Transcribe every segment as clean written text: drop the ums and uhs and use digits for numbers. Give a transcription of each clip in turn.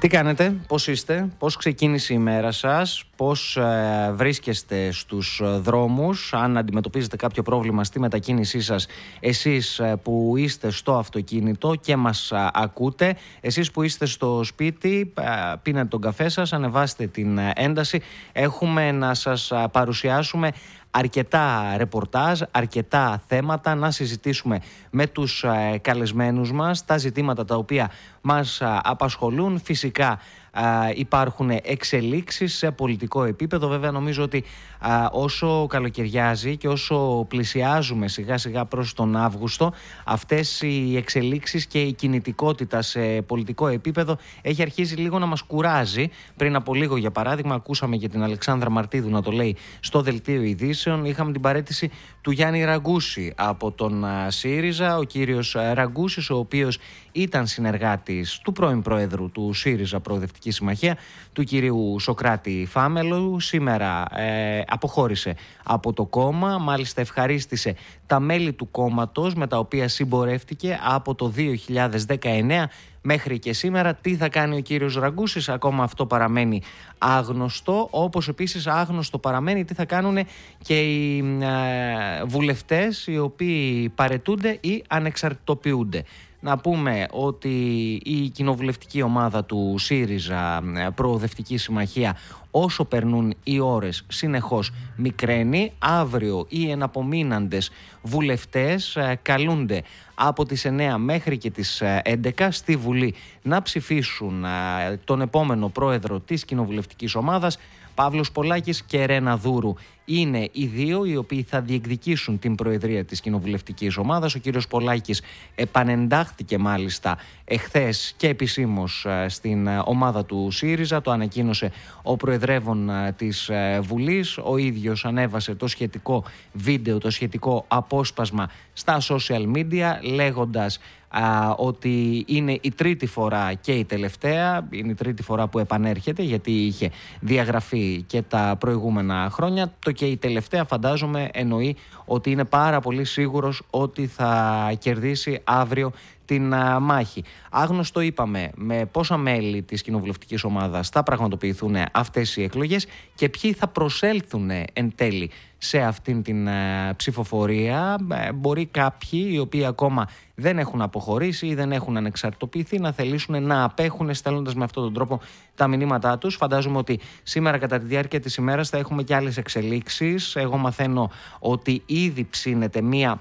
Τι κάνετε, πώς είστε, πώς ξεκίνησε η μέρα σας, πώς βρίσκεστε στους δρόμους, αν αντιμετωπίζετε κάποιο πρόβλημα στη μετακίνησή σας, εσείς που είστε στο αυτοκίνητο και μας ακούτε, εσείς που είστε στο σπίτι, πίνετε τον καφέ σας, ανεβάστε την ένταση, έχουμε να σας παρουσιάσουμε αρκετά ρεπορτάζ, αρκετά θέματα να συζητήσουμε με τους καλεσμένους μας, τα ζητήματα τα οποία μας απασχολούν. Φυσικά υπάρχουν εξελίξεις σε πολιτικό επίπεδο. Βέβαια νομίζω ότι όσο καλοκαιριάζει και όσο πλησιάζουμε σιγά σιγά προς τον Αύγουστο, αυτές οι εξελίξεις και η κινητικότητα σε πολιτικό επίπεδο έχει αρχίσει λίγο να μας κουράζει. Πριν από λίγο, για παράδειγμα, ακούσαμε και την Αλεξάνδρα Μαρτίδου να το λέει στο Δελτίο Ειδήσεων. Είχαμε την παραίτηση του Γιάννη Ραγκούση από τον ΣΥΡΙΖΑ. Ο κύριος Ραγκούσης, ο οποίος ήταν συνεργάτης του πρώην Προέδρου του ΣΥΡΙΖΑ Προοδευτική Συμμαχία, του κυρίου Σωκράτη Φάμελου, σήμερα αποχώρησε από το κόμμα. Μάλιστα ευχαρίστησε τα μέλη του κόμματος με τα οποία συμπορεύτηκε από το 2019 μέχρι και σήμερα. Τι θα κάνει ο κύριος Ραγκούσης, ακόμα αυτό παραμένει άγνωστο, όπως επίσης άγνωστο παραμένει τι θα κάνουν και οι βουλευτές οι οποίοι παραιτούνται ή ανεξαρτητοποιούνται. Να πούμε ότι η κοινοβουλευτική ομάδα του ΣΥΡΙΖΑ Προοδευτική Συμμαχία, όσο περνούν οι ώρες, συνεχώς μικραίνει. Αύριο οι εναπομείναντες βουλευτές καλούνται από τις 9 μέχρι και τις 11 στη Βουλή να ψηφίσουν τον επόμενο πρόεδρο της κοινοβουλευτικής ομάδας. Παύλος Πολάκης και Ρένα Δούρου είναι οι δύο οι οποίοι θα διεκδικήσουν την προεδρία της κοινοβουλευτικής ομάδας. Ο κύριος Πολάκης επανεντάχθηκε μάλιστα εχθές και επισήμως στην ομάδα του ΣΥΡΙΖΑ. Το ανακοίνωσε ο προεδρεύων της Βουλής. Ο ίδιος ανέβασε το σχετικό βίντεο, το σχετικό απόσπασμα στα social media, λέγοντας ότι είναι η τρίτη φορά και η τελευταία. Είναι η τρίτη φορά που επανέρχεται, γιατί είχε διαγραφεί και τα προηγούμενα χρόνια. Το και η τελευταία φαντάζομαι εννοεί ότι είναι πάρα πολύ σίγουρος ότι θα κερδίσει αύριο την μάχη. Άγνωστο, είπαμε, με πόσα μέλη της κοινοβουλευτικής ομάδας θα πραγματοποιηθούν αυτές οι εκλογές και ποιοι θα προσέλθουν εν τέλει σε αυτήν την ψηφοφορία. Μπορεί κάποιοι οι οποίοι ακόμα δεν έχουν αποχωρήσει ή δεν έχουν ανεξαρτητοποιηθεί να θελήσουν να απέχουν, στέλνοντας με αυτόν τον τρόπο τα μηνύματά τους. Φαντάζομαι ότι σήμερα κατά τη διάρκεια της ημέρας θα έχουμε και άλλες εξελίξεις. Εγώ μαθαίνω ότι ήδη ψήνεται μία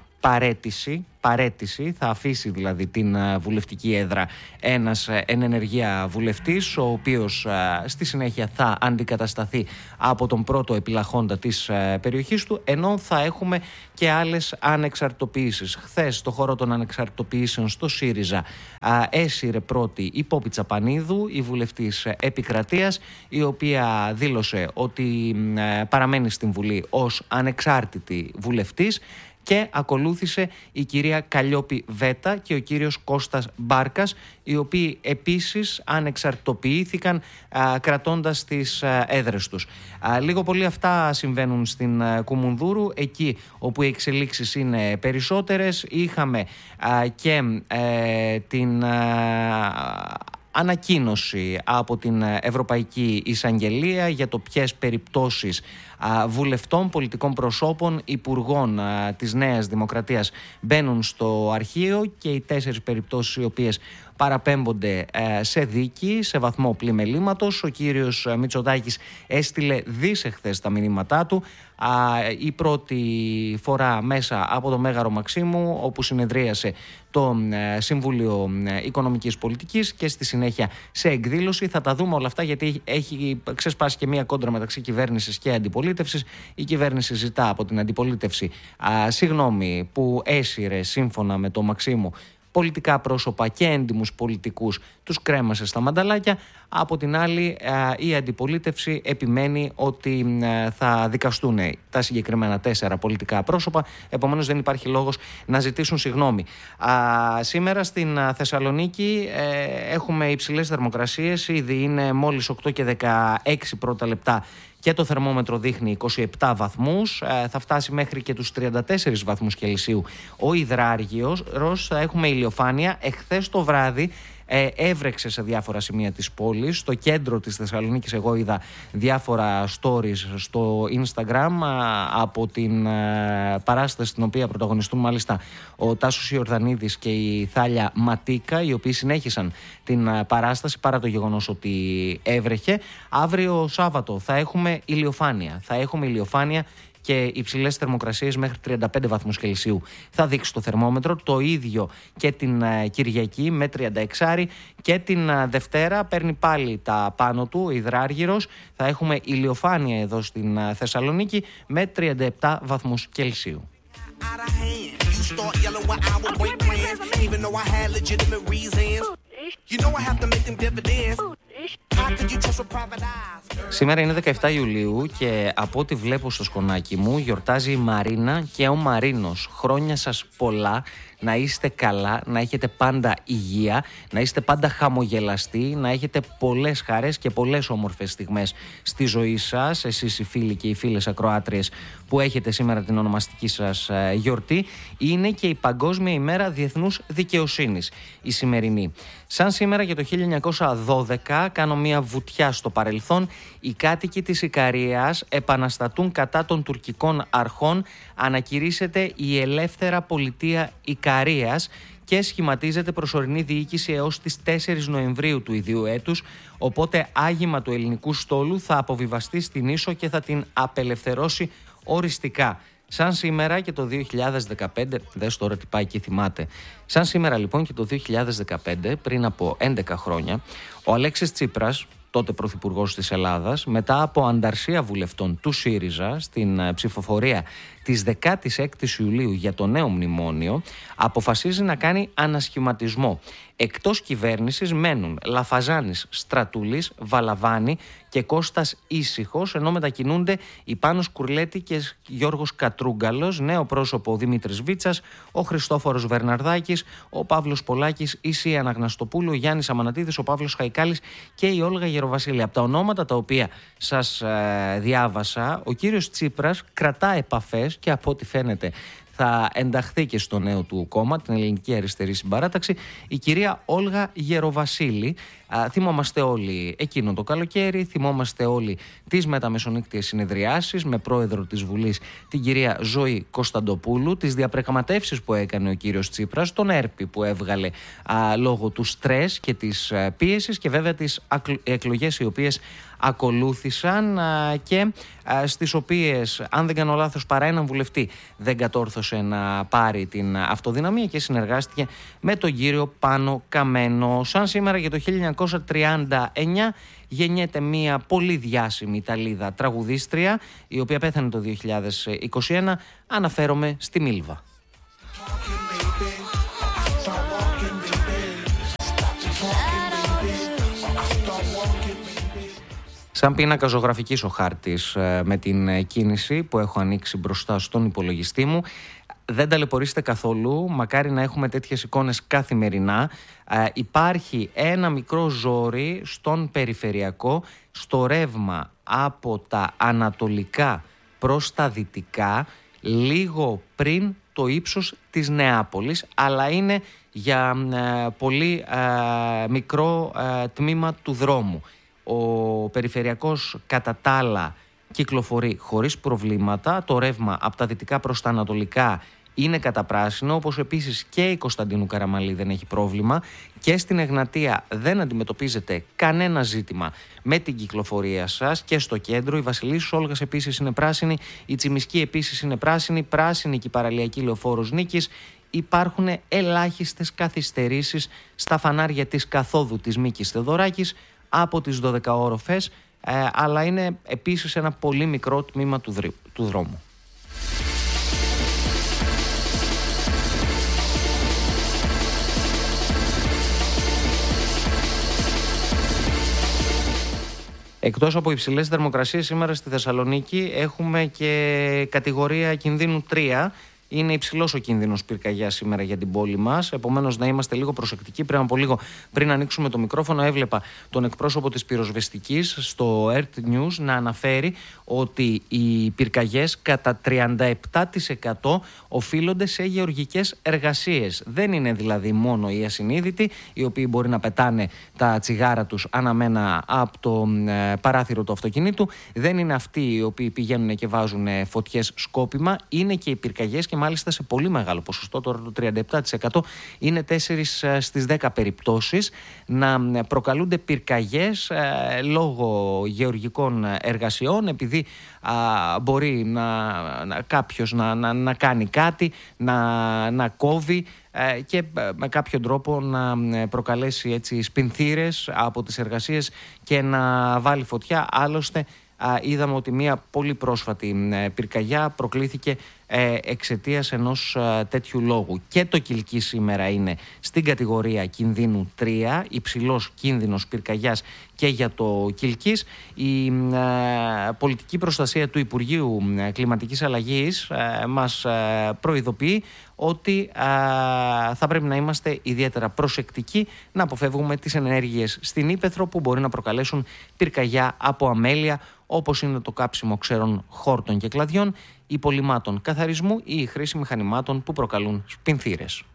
παρέτηση, θα αφήσει δηλαδή την βουλευτική έδρα ένας εν ενεργεία βουλευτής, ο οποίος στη συνέχεια θα αντικατασταθεί από τον πρώτο επιλαχόντα της περιοχής του, ενώ θα έχουμε και άλλες ανεξαρτητοποιήσεις. Χθες στο χώρο των ανεξαρτητοποιήσεων στο ΣΥΡΙΖΑ έσυρε πρώτη η Πόπη Τσαπανίδου, η βουλευτής Επικρατείας, η οποία δήλωσε ότι παραμένει στην Βουλή ως ανεξάρτητη βουλευτής. Και ακολούθησε η κυρία Καλλιόπη Βέτα και ο κύριος Κώστας Μπάρκας, οι οποίοι επίσης ανεξαρτητοποιήθηκαν κρατώντας τις έδρες τους. Λίγο πολύ αυτά συμβαίνουν στην Κουμουνδούρου, εκεί όπου οι εξελίξεις είναι περισσότερες. Είχαμε και την ανακοίνωση από την Ευρωπαϊκή Εισαγγελία για το ποιες περιπτώσεις βουλευτών, πολιτικών προσώπων, υπουργών της Νέας Δημοκρατίας μπαίνουν στο αρχείο, και οι 4 περιπτώσεις οι οποίες παραπέμπονται σε δίκη σε βαθμό πλημελήματος. Ο κύριος Μητσοτάκης έστειλε εχθές τα μηνύματά του. Η πρώτη φορά μέσα από το Μέγαρο Μαξίμου, όπου συνεδρίασε το Συμβούλιο Οικονομικής Πολιτικής, και στη συνέχεια σε εκδήλωση. Θα τα δούμε όλα αυτά, γιατί έχει ξεσπάσει και μία κόντρα μεταξύ κυβέρνησης και αντιπολίτευσης. Η κυβέρνηση ζητά από την αντιπολίτευση συγγνώμη που έσυρε, σύμφωνα με το Μαξίμου, πολιτικά πρόσωπα και έντιμους πολιτικούς, τους κρέμασε στα μανταλάκια. Από την άλλη, η αντιπολίτευση επιμένει ότι θα δικαστούν τα συγκεκριμένα 4 πολιτικά πρόσωπα, επομένως δεν υπάρχει λόγος να ζητήσουν συγγνώμη. Σήμερα στην Θεσσαλονίκη έχουμε υψηλές θερμοκρασίες, ήδη είναι μόλις 8 και 16 πρώτα λεπτά και το θερμόμετρο δείχνει 27 βαθμούς, θα φτάσει μέχρι και τους 34 βαθμούς Κελσίου ο υδράργυρος. Θα έχουμε ηλιοφάνεια. Εχθές το βράδυ έβρεξε σε διάφορα σημεία της πόλης. Στο κέντρο της Θεσσαλονίκης εγώ είδα διάφορα stories στο Instagram από την παράσταση την οποία πρωταγωνιστούν μάλιστα ο Τάσος Ιορδανίδης και η Θάλια Ματίκα, οι οποίοι συνέχισαν την παράσταση παρά το γεγονός ότι έβρεχε. Αύριο Σάββατο θα έχουμε ηλιοφάνεια και υψηλές θερμοκρασίες μέχρι 35 βαθμούς Κελσίου θα δείξει το θερμόμετρο. Το ίδιο και την Κυριακή με 36 και την Δευτέρα παίρνει πάλι τα πάνω του, υδράργυρος. Θα έχουμε ηλιοφάνεια εδώ στην Θεσσαλονίκη με 37 βαθμούς Κελσίου. Σήμερα είναι 17 Ιουλίου και από ό,τι βλέπω στο σκονάκι μου γιορτάζει η Μαρίνα και ο Μαρίνος. Χρόνια σας πολλά, να είστε καλά, να έχετε πάντα υγεία, να είστε πάντα χαμογελαστοί, να έχετε πολλές χαρές και πολλές όμορφες στιγμές στη ζωή σας, εσείς οι φίλοι και οι φίλες ακροάτριες που έχετε σήμερα την ονομαστική σας γιορτή. Είναι και η Παγκόσμια ημέρα Διεθνούς Δικαιοσύνης η σημερινή. Σαν σήμερα και το 1912, κάνω μια βουτιά στο παρελθόν, οι κάτοικοι της Ικαρίας επαναστατούν κατά των τουρκικών αρχών, ανακηρύσσεται η Ελεύθερα Πολιτεία Ικαρίας και σχηματίζεται προσωρινή διοίκηση έως τις 4 Νοεμβρίου του ιδίου έτους, οπότε άγημα του ελληνικού στόλου θα αποβιβαστεί στην Ίσο και θα την απελευθερώσει οριστικά. Σαν σήμερα και το 2015, δες τώρα τι πάει και θυμάται. Σαν σήμερα λοιπόν και το 2015, πριν από 11 χρόνια, ο Αλέξης Τσίπρας, τότε πρωθυπουργός της Ελλάδας, μετά από ανταρσία βουλευτών του ΣΥΡΙΖΑ στην ψηφοφορία της 16ης Ιουλίου για το νέο μνημόνιο, αποφασίζει να κάνει ανασχηματισμό. Εκτός κυβέρνησης μένουν Λαφαζάνης, Στρατούλης, Βαλαβάνη και Κώστας Ήσυχος, ενώ μετακινούνται η Πάνος Κουρλέτη και Γιώργος Κατρούγκαλος, νέο πρόσωπο ο Δημήτρης Βίτσας, ο Χριστόφορος Βερναρδάκης, ο Παύλος Πολάκης, η Σία Αναγναστοπούλου, ο Γιάννης Αμανατίδης, ο Παύλος Χαϊκάλης και η Όλγα Γεροβασίλη. Από τα ονόματα τα οποία σας διάβασα, ο κύριος Τσίπρας κρατά επαφές και από ό,τι φαίνεται θα ενταχθεί και στο νέο του κόμμα, την Ελληνική Αριστερή Συμπαράταξη, η κυρία Όλγα Γεροβασίλη. Θυμόμαστε όλοι εκείνο το καλοκαίρι, θυμόμαστε όλοι τις μεταμεσονύκτιες συνεδριάσεις με πρόεδρο της Βουλής την κυρία Ζωή Κωνσταντοπούλου, τις διαπραγματεύσεις που έκανε ο κύριος Τσίπρας, τον έρπη που έβγαλε λόγω του στρες και της πίεσης και βέβαια τις εκλογές οι οποίες ακολούθησαν και στις οποίες, αν δεν κάνω λάθος, παρά έναν βουλευτή δεν κατόρθωσε να πάρει την αυτοδυναμία και συνεργάστηκε με τον κύριο Πάνο Καμένο. Σαν σήμερα για το 1939 γεννιέται μια πολύ διάσημη Ιταλίδα τραγουδίστρια, η οποία πέθανε το 2021, αναφέρομαι στη Μίλβα. Σαν πίνακα ζωγραφικής ο χάρτης με την κίνηση που έχω ανοίξει μπροστά στον υπολογιστή μου. Δεν ταλαιπωρήσετε καθόλου, μακάρι να έχουμε τέτοιες εικόνες καθημερινά. Υπάρχει ένα μικρό ζόρι στον περιφερειακό, στο ρεύμα από τα ανατολικά προς τα δυτικά, λίγο πριν το ύψος της Νεάπολης, αλλά είναι για πολύ μικρό τμήμα του δρόμου. Ο περιφερειακός κατά τα άλλα κυκλοφορεί χωρίς προβλήματα. Το ρεύμα από τα δυτικά προς τα ανατολικά είναι καταπράσινο, όπως επίσης και η Κωνσταντίνου Καραμαλή δεν έχει πρόβλημα και στην Εγνατία δεν αντιμετωπίζετε κανένα ζήτημα με την κυκλοφορία σας και στο κέντρο. Η Βασιλίσσου Όλγας επίσης είναι πράσινη, η Τσιμισκή επίσης είναι πράσινη και η παραλιακή Λεωφόρος Νίκης. Υπάρχουν ελάχιστες καθυστερήσεις στα φανάρια της καθόδου της Μίκης Θεοδωράκης από τις 12 όροφες, αλλά είναι επίσης ένα πολύ μικρό τμήμα του δρόμου. Εκτός από υψηλές θερμοκρασίες σήμερα στη Θεσσαλονίκη έχουμε και κατηγορία κινδύνου 3, είναι υψηλός ο κίνδυνος πυρκαγιάς σήμερα για την πόλη μας. Επομένως, να είμαστε λίγο προσεκτικοί. Πριν από λίγο, πριν ανοίξουμε το μικρόφωνο, έβλεπα τον εκπρόσωπο της πυροσβεστικής στο Earth News να αναφέρει ότι οι πυρκαγιές κατά 37% οφείλονται σε γεωργικές εργασίες. Δεν είναι δηλαδή μόνο οι ασυνείδητοι, οι οποίοι μπορεί να πετάνε τα τσιγάρα τους αναμένα από το παράθυρο του αυτοκινήτου. Δεν είναι αυτοί οι οποίοι πηγαίνουν και βάζουν φωτιές σκόπιμα. Είναι και οι πυρκαγιές, και μάλιστα σε πολύ μεγάλο ποσοστό. Τώρα το 37% είναι 4 στις 10 περιπτώσεις να προκαλούνται πυρκαγιές λόγω γεωργικών εργασιών, επειδή μπορεί κάποιος να κάνει κάτι, να κόβει και με κάποιο τρόπο να προκαλέσει έτσι σπινθήρες από τις εργασίες και να βάλει φωτιά. Άλλωστε, είδαμε ότι μια πολύ πρόσφατη πυρκαγιά προκλήθηκε εξαιτίας ενός τέτοιου λόγου. Και το Κιλκής σήμερα είναι στην κατηγορία κινδύνου 3, υψηλός κίνδυνος πυρκαγιάς και για το Κιλκής. Η πολιτική προστασία του Υπουργείου Κλιματικής Αλλαγής μας προειδοποιεί ότι θα πρέπει να είμαστε ιδιαίτερα προσεκτικοί, να αποφεύγουμε τις ενέργειες στην ύπαιθρο που μπορεί να προκαλέσουν πυρκαγιά από αμέλεια, όπως είναι το κάψιμο ξερών χόρτων και κλαδιών, υπολειμμάτων καθαρισμού ή η χρήση μηχανημάτων που προκαλούν σπινθήρες.